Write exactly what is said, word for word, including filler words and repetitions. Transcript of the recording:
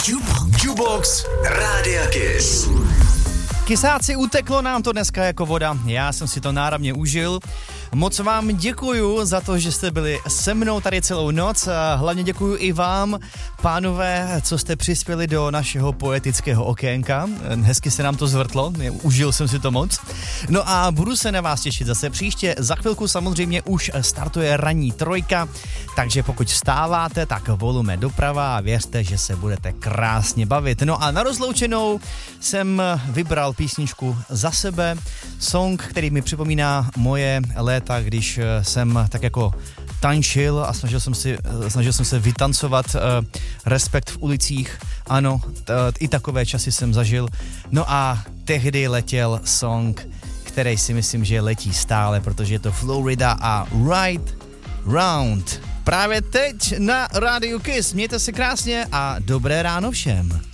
Jukebox Rádia Kiss. Kysáci, uteklo nám to dneska jako voda, já jsem si to náramně užil. Moc vám děkuju za to, že jste byli se mnou tady celou noc a hlavně děkuju i vám, pánové, co jste přispěli do našeho poetického okénka. Hezky se nám to zvrtlo, užil jsem si to moc. No a budu se na vás těšit zase příště. Za chvilku samozřejmě už startuje ranní trojka, takže pokud vstáváte, tak volume doprava a věřte, že se budete krásně bavit. No a na rozloučenou jsem vybral písničku Za sebe, song, který mi připomíná moje léta, když jsem tak jako tančil a snažil jsem, si, snažil jsem se vytancovat uh, respekt v ulicích. Ano, t- i takové časy jsem zažil. No a tehdy letěl song, který si myslím, že letí stále, protože je to Florida a Right Round. Právě teď na Rádiu Kiss. Mějte se krásně a dobré ráno všem.